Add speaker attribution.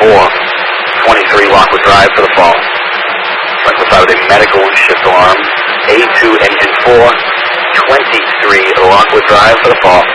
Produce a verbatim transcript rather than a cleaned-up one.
Speaker 1: four, twenty-three Lockwood Drive for the fall. Breakfast out with a medical shift alarm. A two, engine four, twenty-three Lockwood Drive for the fall.